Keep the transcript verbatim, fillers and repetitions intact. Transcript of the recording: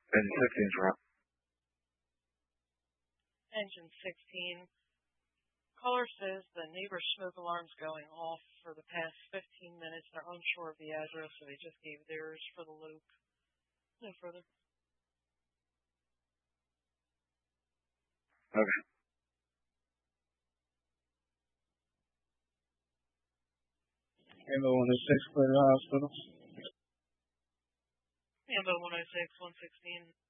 Engine sixteen's right. Engine sixteen. Caller says the neighbor's smoke alarm's going off for the past fifteen minutes. They're unsure of the address, so they just gave theirs for the loop. No further. Okay. Ambo one oh six, clear to the hospital. Ambo one oh six, one sixteen.